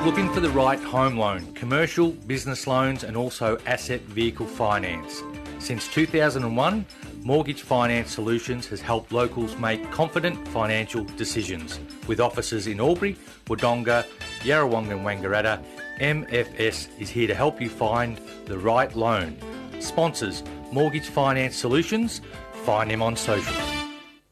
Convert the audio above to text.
Looking for the right home loan, commercial, business loans and also asset vehicle finance. Since 2001, Mortgage Finance Solutions has helped locals make confident financial decisions. With offices in Albury, Wodonga, Yarrawonga and Wangaratta, MFS is here to help you find the right loan. Sponsors Mortgage Finance Solutions. Find him on social.